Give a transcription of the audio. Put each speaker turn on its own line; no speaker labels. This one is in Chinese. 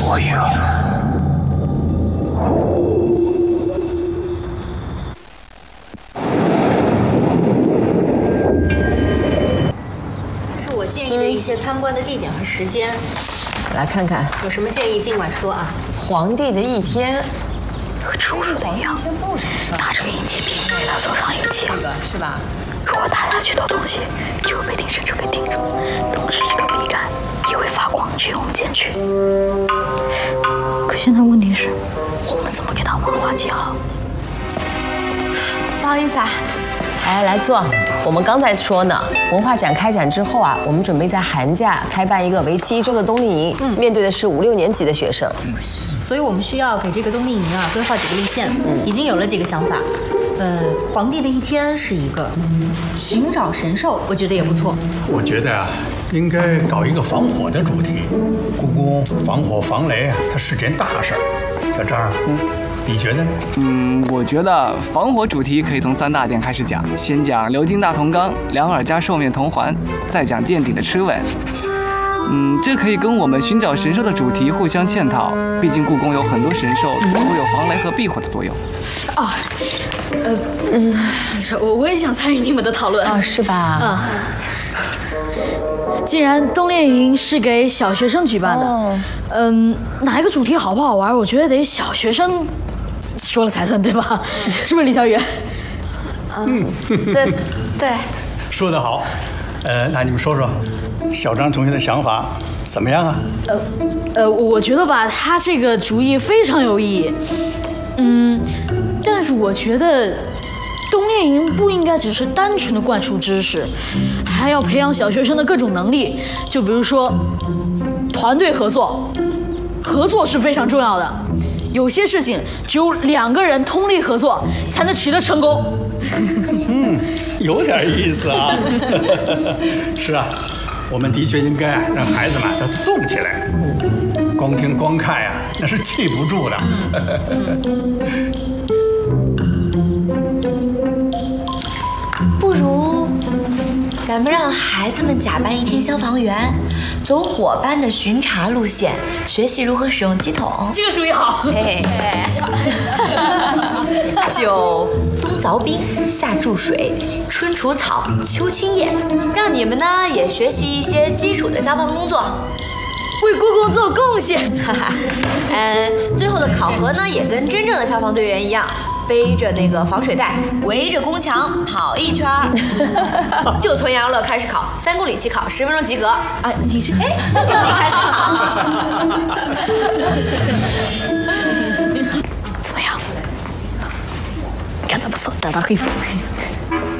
作用。
这是我建议的一些参观的地点和时间。
来看看，
有什么建议尽管说啊。
皇帝的一天。
和出水的一样，拿着个引气瓶给他手上引气，
是吧？
如果打下去的东西就会被定神针给定住，同时这个笔杆也会发光，去我们前去。可现在问题是，我们怎么给他文化记号？
不好意思啊，来坐。我们刚才说呢，文化展开展之后啊，我们准备在寒假开办一个为期1周的冬令营，面对的是5、6年级的学生。
所以我们需要给这个冬令营啊规划几个路线，已经有了几个想法。皇帝的一天是一个，寻找神兽我觉得也不错。
我觉得啊，应该搞一个防火的主题。故宫防火防雷，它是件大事儿。小张，你觉得呢？
我觉得防火主题可以从3大点开始讲，先讲鎏金大铜缸、2耳夹兽面铜环，再讲垫底的螭吻。这可以跟我们寻找神兽的主题互相嵌套，毕竟故宫有很多神兽都有防雷和避火的作用。
没事，我也想参与你们的讨论
啊，是吧？
既然冬令营是给小学生举办的，哪一个主题好不好玩，我觉得得小学生说了才算，对吧？是不是李小雨？
对，
说得好。那你们说说，小张同学的想法怎么样啊？
我觉得吧，他这个主意非常有意义。但是我觉得冬令营不应该只是单纯的灌输知识，还要培养小学生的各种能力，就比如说团队合作，合作是非常重要的。有些事情只有2个人通力合作才能取得成功。
有点意思啊。是啊，我们的确应该让孩子们都动起来，光听光看呀，那是记不住的。
不如咱们让孩子们假扮一天消防员，走伙伴的巡查路线，学习如何使用机筒。
这个主意好。
就冬凿冰，夏注水，春除草，秋清叶，让你们呢也学习一些基础的消防工作，
为故宫做贡献。
最后的考核呢也跟真正的消防队员一样，背着那个防水袋，围着宫墙跑1圈儿。就从杨乐开始考，3公里起考，10分钟及格。
你是
就从你开始考。
怎么样？看得不错，打到黑粉。